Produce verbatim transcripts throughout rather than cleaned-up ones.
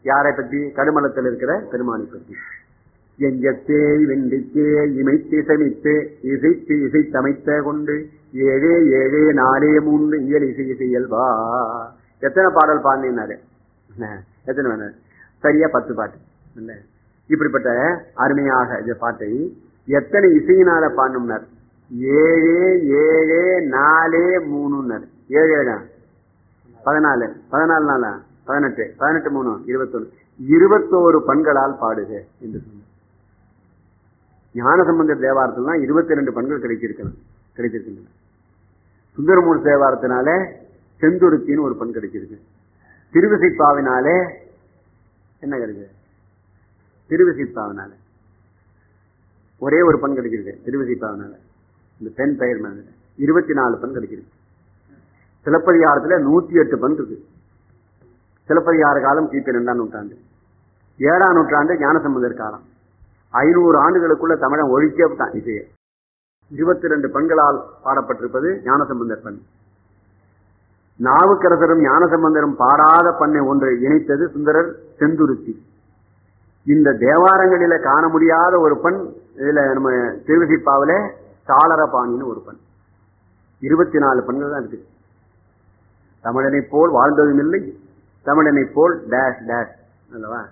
யாரை பற்றி? கடுமலத்தில் இருக்கிற பெருமானை பற்றி. எஞ்சத்தே வெண்டித்தே இமைத்து சமித்து இசைத்து இசைத்தமைத்த கொண்டு ஏழே ஏழே நாலே மூன்று இயல் இசை இசையல்வா. எத்தனை பாடல் பாடினாரு? எத்தனை வேணும்? சரியா பத்து பாட்டு. இல்ல இப்படிப்பட்ட அருமையாக இந்த பாட்டை எத்தனை இசையினால பாடணும்னார்? ஏழே ஏழே நாலே மூணுன்னார். ஏழு ஏழா பதினாலு, பதினாலு நாளா பதினெட்டு, பதினெட்டு மூணு இருபத்தொன்னு, இருபத்தோரு பண்களால் பாடுக என்று சொன்னார். ஞானசம்பந்தர் தேவாரத்தில் தான் இருபத்தி ரெண்டு பண்கள் கிடைச்சிருக்கணும் கிடைச்சிருக்கின்றன. சுந்தரமூர் தேவாரத்தினால செந்துருத்தின்னு ஒரு பண் கிடைச்சிருக்கு. திருவிசைப்பாவினாலே என்ன கிடைக்குது? திருவிசைப்பாவினால ஒரே ஒரு பண் கிடைச்சிருக்கு. திருவிசைப்பாவினால இந்த பெண் பெயர் மேல இருபத்தி நாலு பண் கிடைச்சிருக்கு. சிலப்பதிகாரத்துல நூத்தி எட்டு பண் இருக்கு. சிலப்பதிகார காலம் கிபி இரண்டாம் நூற்றாண்டு, ஏழாம் நூற்றாண்டு ஞானசம்பந்தர் காலம். ஐநூறு ஆண்டுகளுக்குள்ள தமிழன் ஒழிக்கே தான். இது இருபத்தி ரெண்டு பெண்களால் பாடப்பட்டிருப்பது ஞானசம்பந்தர் பண். நாவுக்கரசரும் ஞானசம்பந்தரும் பாடாத பண்ணை ஒன்று இணைத்தது சுந்தரர் செந்துருத்தி. இந்த தேவாரங்களில காண முடியாத ஒரு பண் இதுல நம்ம திருவிசைப்பாவில சாளரபாணின்னு ஒரு பண். இருபத்தி நாலு பெண்கள் தான் இருக்கு. தமிழனை போல் வாழ்ந்ததும் இல்லை, தமிழனை போல் டேஷ் டேஷ் அல்லவா.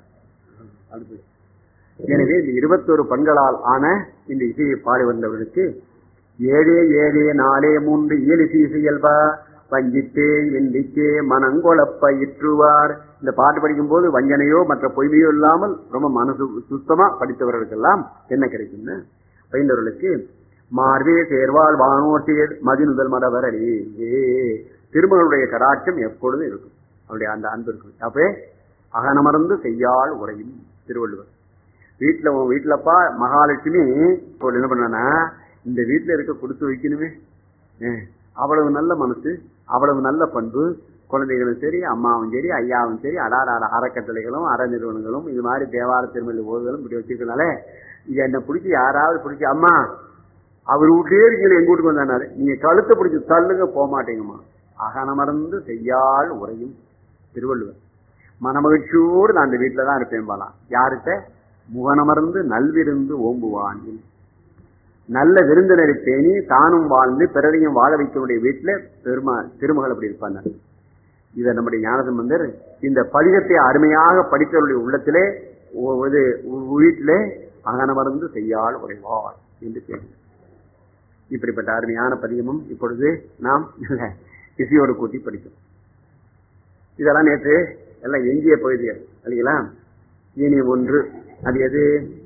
எனவே இந்த இருபத்தொரு பெண்களால் ஆன இந்த இசையை பாடி வந்தவர்களுக்கு ஏழே ஏழே நாலே மூன்று இயல் இசை இசையல்பா வஞ்சித்தே வெண்டித்தே மனங்கொழப்ப இற்றுவார். இந்த பாட்டு படிக்கும் போது வஞ்சனையோ மற்ற பொய்மையோ இல்லாமல் ரொம்ப மனசு சுத்தமா படித்தவர்களுக்கெல்லாம் என்ன கிடைக்கும்னு பயின்றவர்களுக்கு மார்வே சேர்வாள் வானோர் சேர் மதிநுதல் மடவரடி திருமகளுடைய கடாட்சம் எப்பொழுதும் இருக்கும். அவருடைய அந்த அன்பு இருக்கும். அப்பே அகனமர்ந்து செய்யாள் உரையும் திருவள்ளுவர். வீட்டுல உன் வீட்டுலப்பா மகாலட்சுமி என்ன பண்ணா, இந்த வீட்டுல இருக்க கொடுத்து வைக்கணுமே, அவ்வளவு நல்ல மனசு, அவ்வளவு நல்ல பண்பு. குழந்தைகளும் சரி, அம்மாவும் சரி, ஐயாவும் சரி, அடார அறக்கட்டளைகளும் அற நிறுவனங்களும் இது மாதிரி தேவார திருமணி ஓதுகளும் இப்படி வச்சிருக்கனால இங்க என்ன பிடிச்சி யாராவது பிடிச்சி அம்மா அவர் வீட்லயே இருக்கீங்க எங்க வீட்டுக்கு வந்தாரு, நீங்க கழுத்தை பிடிச்சி தள்ளுங்க போக மாட்டேங்கம்மா. அகனமர்ந்து செய்யாள் உரையும் திருவள்ளுவர். மனமகிழ்ச்சியோடு நான் அந்த வீட்டுல தான் இருப்பேன் பாலாம். யாருக்க? முகனமர்ந்து நல்விருந்து ஓம்புவான். நல்ல விருந்தினரை பேணி தானும் வாழ்ந்து பிறரையும் வாழ வைக்கக்கூடிய வீட்டுல பெருமா திருமகள் அப்படி இருப்பாங்க. இதை நம்முடைய ஞானசம்பந்தர் இந்த பதிகத்தை அருமையாக படித்தவருடைய உள்ளத்திலே வீட்டிலே அகனமர்ந்து செய்யாள் உரைவாள் என்று பேர். இப்படிப்பட்ட அருமையான பதிகமும் இப்பொழுது நாம் இசையோடு கூட்டி படிக்கும். இதெல்லாம் நேற்று எல்லாம் எஞ்சிய பகுதிகள் இல்லைங்களா. இனி ஒன்று அது எது?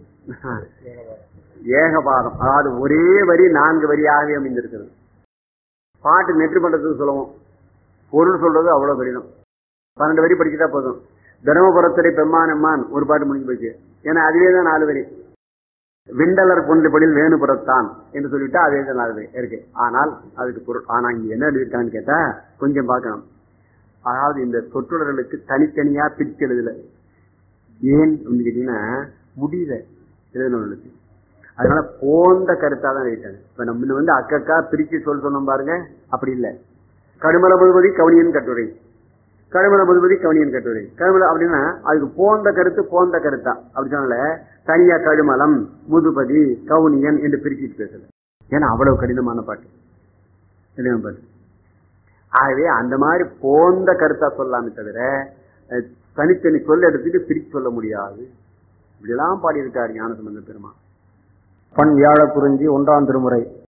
ஏகபாதம். அதாவது ஒரே வரி நான்கு வரியாகவே அமைந்திருக்கிறது. பாட்டு நெற்று பண்றதுக்கு சொல்லுவோம், பொருள் சொல்றது அவ்வளவு கடினம். பன்னெண்டு வரி படிச்சுட்டா போதும். தர்மபுரத்துறை பெம்மானம்மான் ஒரு பாட்டு முடிஞ்சு போச்சு. ஏன்னா அதுவே தான் நாலு வரி. விண்டலர் பொன்றிப்படியில் வேணுபுறத்தான் என்று சொல்லிவிட்டா அதே தான் நாலு வரி இருக்கு. ஆனால் அதுக்கு பொருள் ஆனா இங்க என்ன எழுதியிருக்கான்னு கேட்டா கொஞ்சம் பார்க்கணும். அதாவது இந்த சொற்றொடர்களுக்கு தனித்தனியா பிரிச்சு எழுதல. ஏன் அப்படின்னு கேட்டீங்கன்னா முடியல எழுதினவர்களுக்கு. அதனால போன்ற கருத்தா தான் எழுதிட்டாங்க. இப்ப நம்ம வந்து அக்கக்கா பிரிச்சு சொல் சொன்னோம் பாருங்க, அப்படி இல்லை. கடுமல முதுபதி கவனியன் கட்டுரை, கடுமல முதுபதி கவனியன் கட்டுரை, கடுமல அப்படின்னா அதுக்கு போன்ற கருத்து போன்ற கருத்தா அப்படி சொன்னால தனியா கடுமலம் முதுபதி கவுனியன் என்று பிரிச்சுட்டு பேசல. ஏன்னா அவ்வளவு கடினமான பாட்டு கடின பாட்டு. ஆகவே அந்த மாதிரி போன்ற கருத்தா சொல்லாமே தவிர தனித்தனி சொல்ல எடுத்துட்டு பிரிச்சு சொல்ல முடியாது. இப்படியெல்லாம் பாடியிருக்காரு ஞானசம்பந்த பெருமான். பண் வியாழ குறிஞ்சி ஒன்றாம் திருமுறை